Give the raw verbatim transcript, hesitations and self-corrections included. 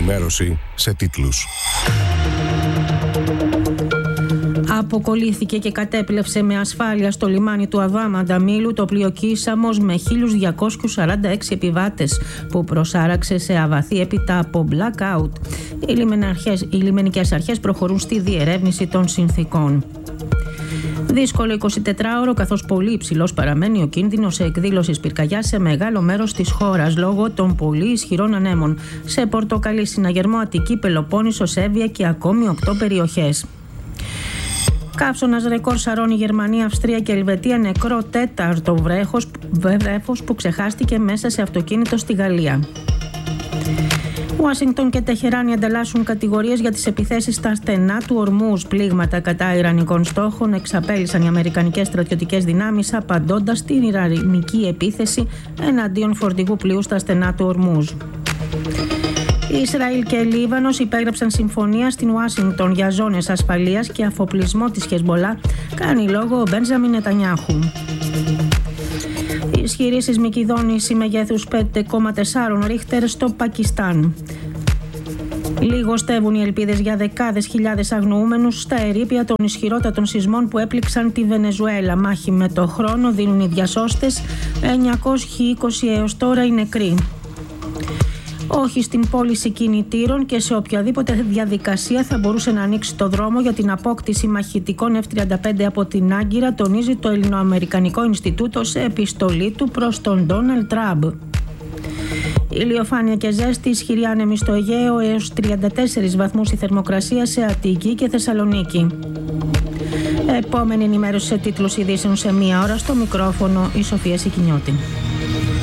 ενημέρωση σε τίτλους. Αποκολλήθηκε και κατέπλευσε με ασφάλεια στο λιμάνι του Αβάμα Νταμίλου το πλοίο Κίσαμος με χίλιους διακόσιους σαράντα έξι επιβάτες που προσάραξε σε αβαθή έπειτα από blackout. Οι, οι λιμενικές αρχές προχωρούν στη διερεύνηση των συνθήκων. Δύσκολο εικοσιτετράωρο, καθώς πολύ υψηλός παραμένει ο κίνδυνος εκδήλωσης πυρκαγιάς σε μεγάλο μέρος της χώρας λόγω των πολύ ισχυρών ανέμων. Σε Πορτοκαλί, Συναγερμό, Αττική, Πελοπόννησο, Σέβια και ακόμη οκτώ περιοχές. Καύσωνας ρεκόρ σαρώνει Γερμανία, Αυστρία και Ελβετία, νεκρό τέταρτο βρέφος, βρέφος που ξεχάστηκε μέσα σε αυτοκίνητο στη Γαλλία. Ουάσιγκτον και Τεχεράνη ανταλλάσσουν κατηγορίες για τις επιθέσεις στα στενά του Ορμούζ. Πλήγματα κατά ιρανικών στόχων εξαπέλυσαν οι αμερικανικές στρατιωτικές δυνάμεις απαντώντας στην ιρανική επίθεση εναντίον φορτηγού πλοίου στα στενά του Ορμούζ. Ισραήλ και Λίβανος υπέγραψαν συμφωνία στην Ουάσιγκτον για ζώνες ασφαλείας και αφοπλισμό της Χεσμολά, κάνει λόγο ο Μπέντζαμιν Νετανιάχου. Ισχυρή σεισμική δόνηση μεγέθους πέντε κόμμα τέσσερα ρίχτερ στο Πακιστάν. Λιγοστεύουν οι ελπίδες για δεκάδες χιλιάδες αγνοούμενους στα ερείπια των ισχυρότατων σεισμών που έπληξαν τη Βενεζουέλα. Μάχη με το χρόνο δίνουν οι διασώστες, εννιακόσιοι είκοσι έως τώρα οι νεκροί. Όχι στην πώληση κινητήρων και σε οποιαδήποτε διαδικασία θα μπορούσε να ανοίξει το δρόμο για την απόκτηση μαχητικών εφ τριάντα πέντε από την Άγκυρα, τονίζει το Ελληνοαμερικανικό Ινστιτούτο σε επιστολή του προς τον Ντόναλντ Τραμπ. Ηλιοφάνεια και ζέστη, ισχυρή άνεμη στο Αιγαίο, έως τριάντα τέσσερις βαθμούς η θερμοκρασία σε Αττική και Θεσσαλονίκη. Επόμενη ενημέρωση σε τίτλους ειδήσεων σε μία ώρα, στο μικρόφωνο η Σοφία Σικινιώτη.